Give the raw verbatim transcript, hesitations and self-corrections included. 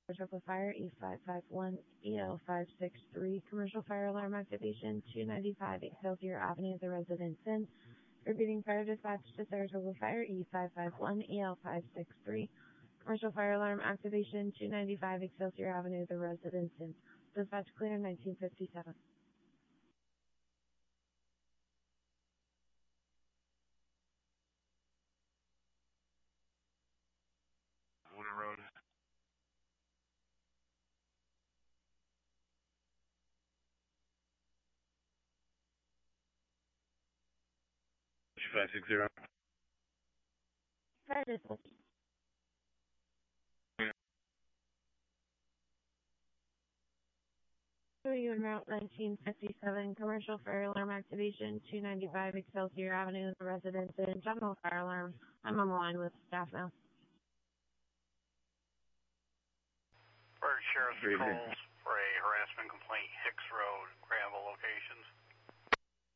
Saratoga Fire, E five five one E L five six three, commercial fire alarm activation, two ninety-five Excelsior Avenue, the Residence Inn. Repeating, fire dispatch to Saratoga Fire, E five five one E L five six three, commercial fire alarm activation, two ninety-five Excelsior Avenue, the Residence Inn. Dispatch clear, nineteen fifty-seven. Wooden Road. five six zero. Fire dispatch. You en route nineteen fifty-seven, commercial fire alarm activation, two ninety-five Excelsior Avenue, the Residence Inn, general fire alarm. I'm on the line with staff now. Bird Sheriff's Patrols for a harassment complaint, Hicks Road,